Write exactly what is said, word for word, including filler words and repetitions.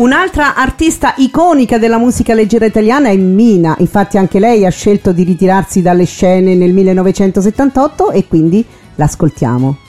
Un'altra artista iconica della musica leggera italiana è Mina, infatti anche lei ha scelto di ritirarsi dalle scene nel millenovecentosettantotto e quindi l'ascoltiamo.